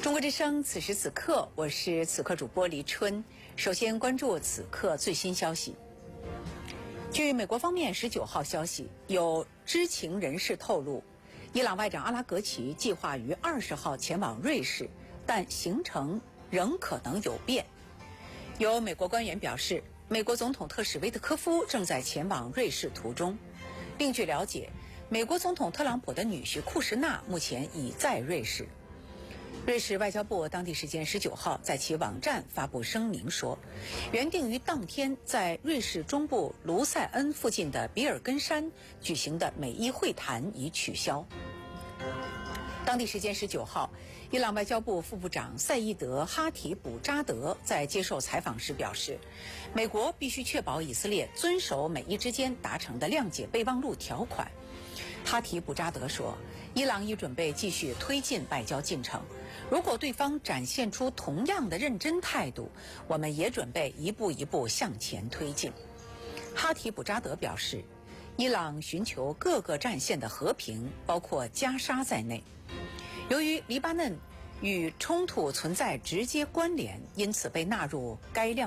中国之声，此时此刻，我是此刻主播黎春。首先关注此刻最新消息。据美国方面19号消息，有知情人士透露，伊朗外长阿拉格齐计划于20号前往瑞士，但行程仍可能有变。有美国官员表示，美国总统特使维特科夫正在前往瑞士途中。另据了解，美国总统特朗普的女婿库什纳目前已在瑞士。瑞士外交部当地时间19号在其网站发布声明说，原定于当天在瑞士中部卢塞恩附近的比尔根山举行的美伊会谈已取消。当地时间19号，伊朗外交部副部长赛义德·哈提卜扎德在接受采访时表示，美国必须确保以色列遵守美伊之间达成的谅解备忘录条款。哈提卜扎德说，伊朗已准备继续推进外交进程，如果对方展现出同样的认真态度，我们也准备一步一步向前推进。哈提卜扎德表示，伊朗寻求各个战线的和平，包括加沙在内。由于黎巴嫩与冲突存在直接关联，因此被纳入该谅